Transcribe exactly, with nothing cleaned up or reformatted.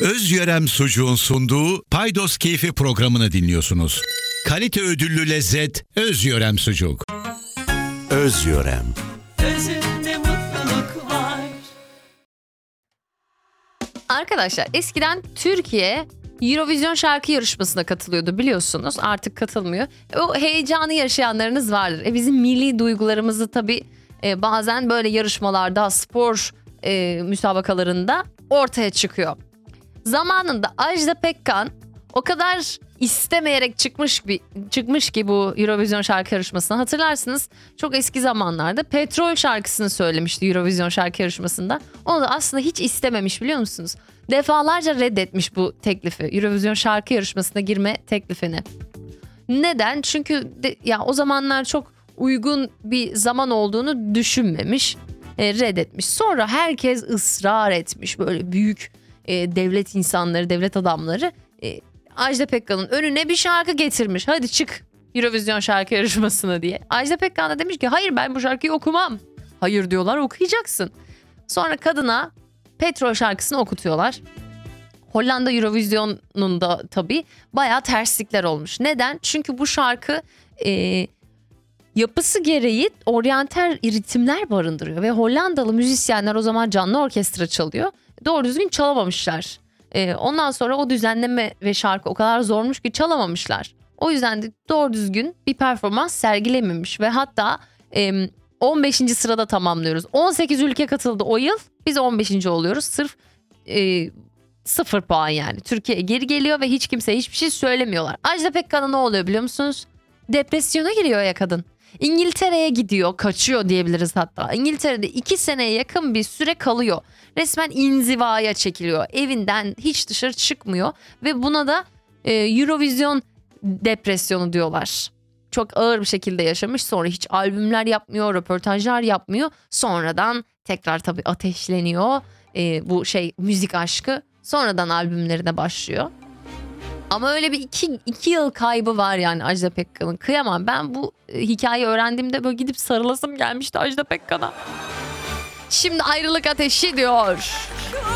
Özyörem Sucuğun sunduğu Paydos Keyfi programını dinliyorsunuz. Kalite ödüllü lezzet Özyörem Sucuk. Özyörem. Özünde mutluluk var. Arkadaşlar eskiden Türkiye Eurovision şarkı yarışmasına katılıyordu, biliyorsunuz. Artık katılmıyor. O heyecanı yaşayanlarınız vardır. E bizim milli duygularımızı tabii e, bazen böyle yarışmalarda, spor e, müsabakalarında ortaya çıkıyor. Zamanında Ajda Pekkan o kadar istemeyerek çıkmış bir çıkmış ki bu Eurovision şarkı yarışmasına, hatırlarsınız. Çok eski zamanlarda Petrol şarkısını söylemişti Eurovision şarkı yarışmasında. Onu da aslında hiç istememiş, biliyor musunuz? Defalarca reddetmiş bu teklifi, Eurovision şarkı yarışmasına girme teklifini. Neden? Çünkü de, ya o zamanlar çok uygun bir zaman olduğunu düşünmemiş, e, reddetmiş. Sonra herkes ısrar etmiş, böyle büyük e, devlet insanları, devlet adamları e, Ajda Pekkan'ın önüne bir şarkı getirmiş. Hadi çık Eurovision şarkı yarışmasına diye. Ajda Pekkan da demiş ki hayır, ben bu şarkıyı okumam. Hayır diyorlar, okuyacaksın. Sonra kadına Petrol şarkısını okutuyorlar. Hollanda Eurovision'unda tabii bayağı terslikler olmuş. Neden? Çünkü bu şarkı e, yapısı gereği oryantal ritimler barındırıyor. Ve Hollandalı müzisyenler o zaman canlı orkestra çalıyor. Doğru düzgün çalamamışlar. E, ondan sonra o düzenleme ve şarkı o kadar zormuş ki çalamamışlar. O yüzden de doğru düzgün bir performans sergilememiş. Ve hatta e, on beşinci sırada tamamlıyoruz. on sekiz ülke katıldı o yıl. Biz on beşinci oluyoruz. Sırf e, sıfır puan yani. Türkiye geri geliyor ve hiç kimseye hiçbir şey söylemiyorlar. Ajda Pekkan'a ne oluyor biliyor musunuz? Depresyona giriyor ya kadın. İngiltere'ye gidiyor, kaçıyor diyebiliriz hatta. İngiltere'de iki seneye yakın bir süre kalıyor. Resmen inzivaya çekiliyor. Evinden hiç dışarı çıkmıyor. Ve buna da e, Eurovision depresyonu diyorlar. Çok ağır bir şekilde yaşamış. Sonra hiç albümler yapmıyor, röportajlar yapmıyor. Sonradan tekrar tabii ateşleniyor. E, bu şey müzik aşkı. Sonradan albümlerine başlıyor. Ama öyle bir iki, iki yıl kaybı var yani Ajda Pekkan'ın. Kıyamam. Ben bu e, hikayeyi öğrendiğimde böyle gidip sarılasım gelmişti Ajda Pekkan'a. Şimdi ayrılık ateşi diyor.